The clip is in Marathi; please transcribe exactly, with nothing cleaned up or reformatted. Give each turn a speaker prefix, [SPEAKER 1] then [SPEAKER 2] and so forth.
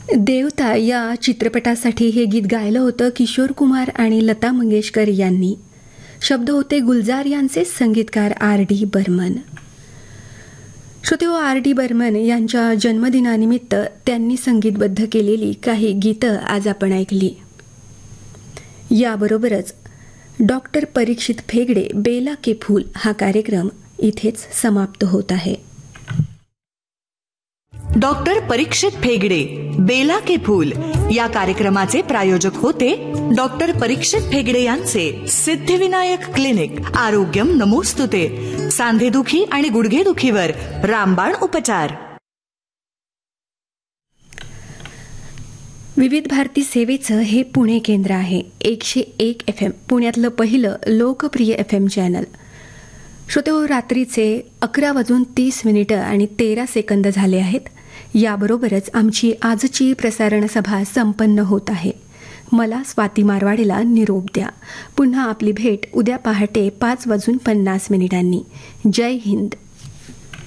[SPEAKER 1] देवता या चित्रपटासाठी हे गीत गायलं होतं किशोर कुमार आणि लता मंगेशकर यांनी. शब्द होते गुलजार यांचे, संगीतकार R D Burman. श्रोतेहो, R D Burman यांच्या जन्मदिनानिमित्त त्यांनी संगीतबद्ध केलेली काही गीतं आज आपण ऐकली. याबरोबरच डॉक्टर परीक्षित फेगडे बेला के फूल हा कार्यक्रम इथेच समाप्त होत आहे.
[SPEAKER 2] डॉक्टर परीक्षित फेगडे बेला के फूल या कार्यक्रमाचे प्रायोजक होते डॉक्टर परीक्षित फेगडे यांचे सिद्धिविनायक क्लिनिक. आरोग्यम नमोस्तुते. सांधेदुखी आणि गुडघेदुखीवर रामबाण उपचार.
[SPEAKER 1] विविध भारती सेवेचं हे पुणे केंद्र आहे. एकशे एक एफ एम पुण्यातलं पहिलं लोकप्रिय एफ एम चॅनल. श्रोतेहो, रात्रीचे अकरा वाजून तीस मिनिटं आणि तेरा सेकंद झाले आहेत. याबरोबरच आमची आजची प्रसारण सभा संपन्न होत आहे. मला स्वाती मारवाडेला निरोप द्या. पुन्हा आपली भेट उद्या पहाटे पाच वाजून पन्नास मिनिटांनी. जय हिंद.